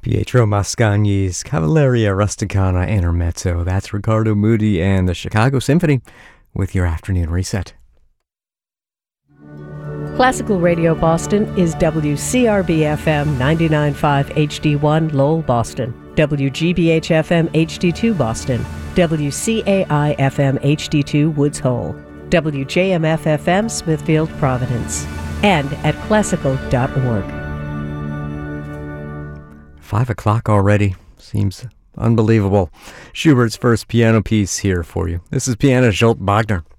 Pietro Mascagni's Cavalleria Rusticana Intermezzo. That's Riccardo Muti and the Chicago Symphony with your afternoon reset. Classical Radio Boston is WCRB-FM 99.5 HD1 Lowell, Boston, WGBH-FM HD2 Boston, WCAI-FM HD2 Woods Hole, WJMF-FM Smithfield, Providence, and at classical.org. 5 o'clock already. Seems unbelievable. Schubert's first piano piece here for you. This is pianist Zsolt Wagner.